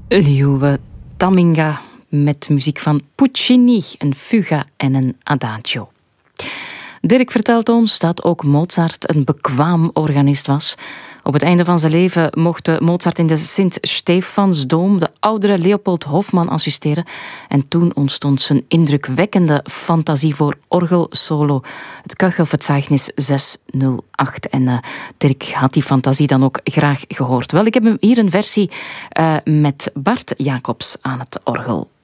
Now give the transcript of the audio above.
Liuwe Tamminga met muziek van Puccini, een fuga en een adagio. Dirk vertelt ons dat ook Mozart een bekwaam organist was. Op het einde van zijn leven mocht Mozart in de Sint-Stefansdoom de oudere Leopold Hofmann assisteren. En toen ontstond zijn indrukwekkende fantasie voor orgelsolo, het Köchelverzeichnis 608. En Dirk had die fantasie dan ook graag gehoord. Wel, ik heb hier een versie met Bart Jacobs aan het orgel.